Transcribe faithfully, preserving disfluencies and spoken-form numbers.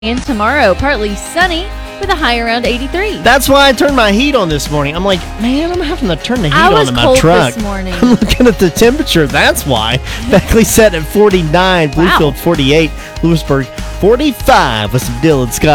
And tomorrow, partly sunny with a high around eighty-three. That's why I turned my heat on this morning. I'm like, man, I'm having to turn the heat I on was in my cold truck. this morning. I'm looking at the temperature. That's why. Beckley set at forty-nine, Bluefield Wow. forty-eight, Lewisburg forty-five with some Dylan Scott.